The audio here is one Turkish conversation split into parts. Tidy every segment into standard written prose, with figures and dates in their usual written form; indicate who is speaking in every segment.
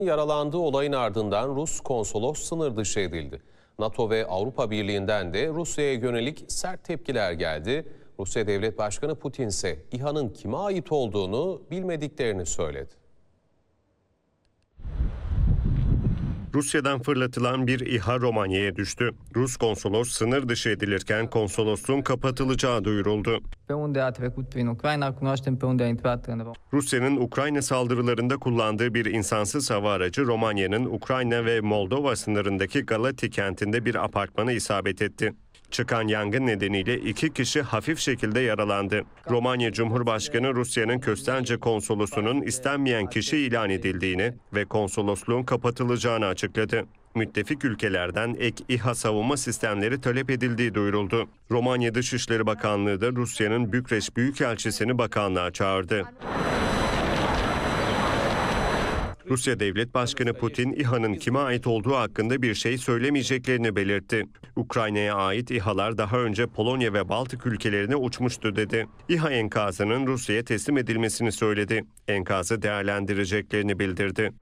Speaker 1: Yaralandığı olayın ardından Rus konsolos sınır dışı edildi. NATO ve Avrupa Birliği'nden de Rusya'ya yönelik sert tepkiler geldi. Rusya Devlet Başkanı Putin ise İHA'nın kime ait olduğunu bilmediklerini söyledi.
Speaker 2: Rusya'dan fırlatılan bir İHA Romanya'ya düştü. Rus konsolos sınır dışı edilirken konsolosluğun kapatılacağı duyuruldu. Rusya'nın Ukrayna saldırılarında kullandığı bir insansız hava aracı Romanya'nın Ukrayna ve Moldova sınırındaki Galati kentinde bir apartmana isabet etti. Çıkan yangın nedeniyle 2 kişi hafif şekilde yaralandı. Romanya Cumhurbaşkanı Rusya'nın Köstence konsolosunun istenmeyen kişi ilan edildiğini ve konsolosluğun kapatılacağını açıkladı. Müttefik ülkelerden ek İHA savunma sistemleri talep edildiği duyuruldu. Romanya Dışişleri Bakanlığı da Rusya'nın Bükreş Büyükelçisini bakanlığa çağırdı. Rusya Devlet Başkanı Putin, İHA'nın kime ait olduğu hakkında bir şey söylemeyeceklerini belirtti. Ukrayna'ya ait İHA'lar daha önce Polonya ve Baltık ülkelerine uçmuştu dedi. İHA enkazının Rusya'ya teslim edilmesini söyledi. Enkazı değerlendireceklerini bildirdi.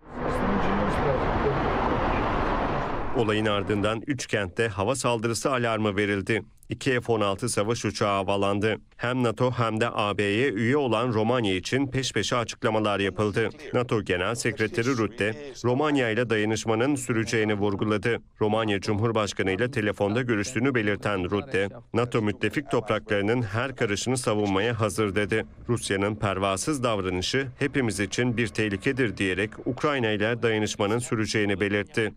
Speaker 2: Olayın ardından 3 kentte hava saldırısı alarmı verildi. 2 F-16 savaş uçağı havalandı. Hem NATO hem de AB'ye üye olan Romanya için peş peşe açıklamalar yapıldı. NATO Genel Sekreteri Rutte, Romanya ile dayanışmanın süreceğini vurguladı. Romanya Cumhurbaşkanı ile telefonda görüştüğünü belirten Rutte, NATO müttefik topraklarının her karışını savunmaya hazır dedi. Rusya'nın pervasız davranışı hepimiz için bir tehlikedir diyerek Ukrayna ile dayanışmanın süreceğini belirtti.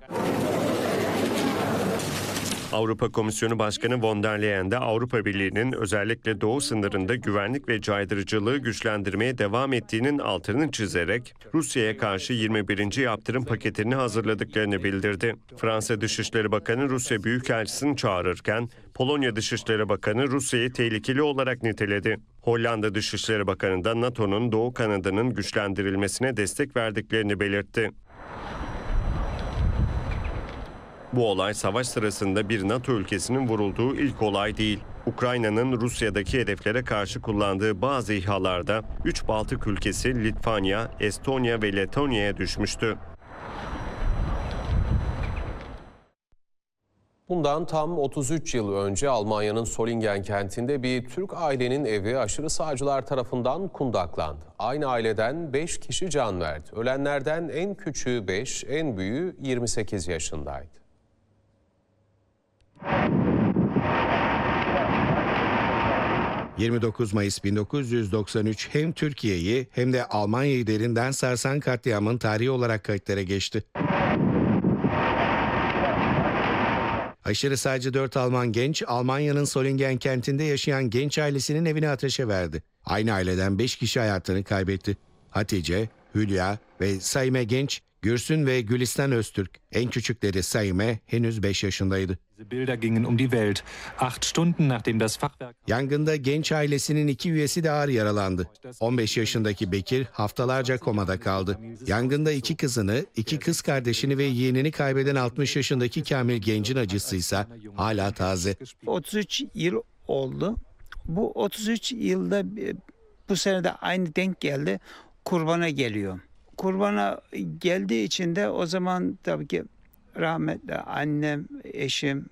Speaker 2: Avrupa Komisyonu Başkanı von der Leyen de Avrupa Birliği'nin özellikle doğu sınırında güvenlik ve caydırıcılığı güçlendirmeye devam ettiğinin altını çizerek Rusya'ya karşı 21. yaptırım paketini hazırladıklarını bildirdi. Fransa Dışişleri Bakanı Rusya Büyükelçisini çağırırken Polonya Dışişleri Bakanı Rusya'yı tehlikeli olarak niteledi. Hollanda Dışişleri Bakanı da NATO'nun Doğu kanadının güçlendirilmesine destek verdiklerini belirtti. Bu olay savaş sırasında bir NATO ülkesinin vurulduğu ilk olay değil. Ukrayna'nın Rusya'daki hedeflere karşı kullandığı bazı İHA'larda 3 Baltık ülkesi Litvanya, Estonya ve Letonya'ya düşmüştü.
Speaker 1: Bundan tam 33 yıl önce Almanya'nın Solingen kentinde bir Türk ailenin evi aşırı sağcılar tarafından kundaklandı. Aynı aileden 5 kişi can verdi. Ölenlerden en küçüğü 5, en büyüğü 28 yaşındaydı.
Speaker 3: ...29 Mayıs 1993 hem Türkiye'yi hem de Almanya'yı derinden sarsan katliamın tarihi olarak kayıtlara geçti. Aşırı sağcı 4 Alman genç, Almanya'nın Solingen kentinde yaşayan genç ailesinin evini ateşe verdi. Aynı aileden 5 kişi hayatını kaybetti. Hatice, Hülya ve Saime Genç, Gürsün ve Gülistan Öztürk. En küçükleri Saime henüz 5 yaşındaydı. Yangında genç ailesinin 2 üyesi de ağır yaralandı. 15 yaşındaki Bekir haftalarca komada kaldı. Yangında 2 kızını, 2 kız kardeşini ve yeğenini kaybeden 60 yaşındaki Kamil Genç'in acısıysa hala taze.
Speaker 4: 33 yıl oldu. Bu 33 yılda bu sene de aynı denk geldi. Kurbana geliyor. Kurbana geldiği için de o zaman tabii ki rahmetli annem, eşim,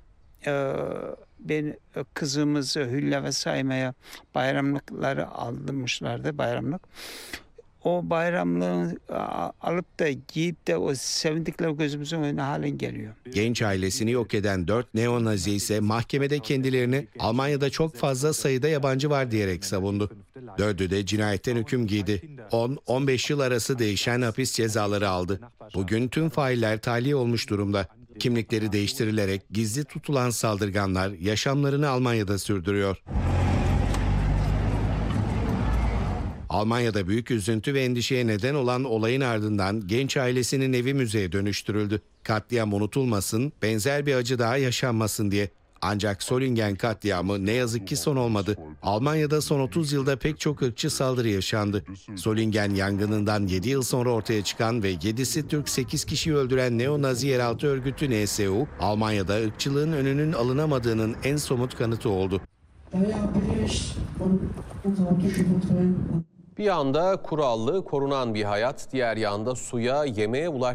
Speaker 4: ben kızımızı Hülya ve Sayme'ye bayramlıkları aldırmışlardı, bayramlık. O bayramlığı alıp da giyip de o sevindikleri gözümüzün önüne halen geliyor.
Speaker 3: Genç ailesini yok eden 4 neonazi ise mahkemede kendilerini Almanya'da çok fazla sayıda yabancı var diyerek savundu. 4'ü de cinayetten hüküm giydi. 10-15 yıl arası değişen hapis cezaları aldı. Bugün tüm failler tahliye olmuş durumda. Kimlikleri değiştirilerek gizli tutulan saldırganlar yaşamlarını Almanya'da sürdürüyor. Almanya'da büyük üzüntü ve endişeye neden olan olayın ardından genç ailesinin evi müzeye dönüştürüldü. Katliam unutulmasın, benzer bir acı daha yaşanmasın diye. Ancak Solingen katliamı ne yazık ki son olmadı. Almanya'da son 30 yılda pek çok ırkçı saldırı yaşandı. Solingen yangınından 7 yıl sonra ortaya çıkan ve 7'si Türk 8 kişiyi öldüren neo-Nazi yeraltı örgütü NSU, Almanya'da ırkçılığın önünün alınamadığının en somut kanıtı oldu.
Speaker 1: Bir yanda kurallı, korunan bir hayat, diğer yanda suya, yemeğe